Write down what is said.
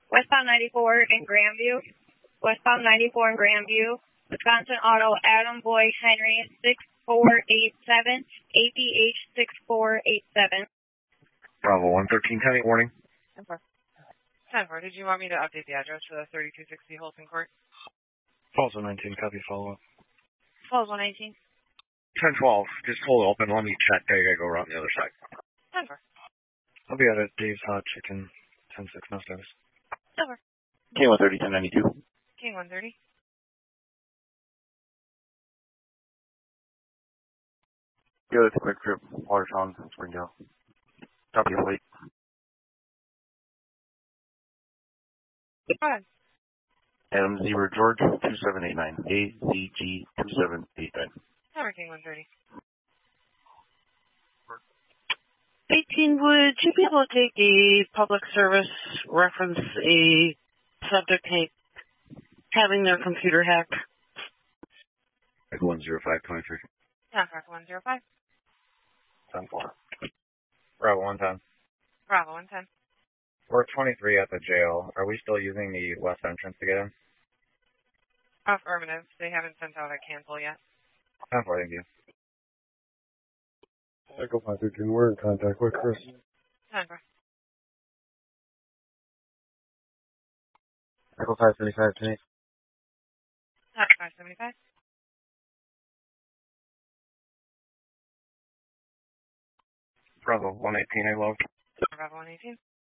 Westbound 94 in Grandview. Westbound 94 in Grandview. Wisconsin Auto, Adam Boy Henry, 6487, APH 6487. Bravo 113, 10-8 warning. 10-4. 10-4, did you want me to update the address for the 3260 Holton Court? Falls 119, copy follow-up. Falls 119. 10-12, just hold it open, let me check. I gotta go around the other side. 10-4. I'll be out at Dave's Hot Chicken, 10-6, no service. 10-4. King 130, 1092. King 130. Go to Quick Trip, Watertown, Springdale. Copy your flight. Go ahead. Adam Zebra George, 2789. AZG 2789. Tower King 130. 18, would you be able to take a public service reference, a subject having their computer hacked? 10523. Contact 105. 10-4. Bravo 110. Bravo 110. We're 23 at the jail. Are we still using the west entrance to get in? Affirmative. They haven't sent out a cancel yet. 10-4, thank you. Echo 513, we're in contact with Chris. 10-4. Echo 575, 10-8. 575. Bravo 118, I love. Bravo 118.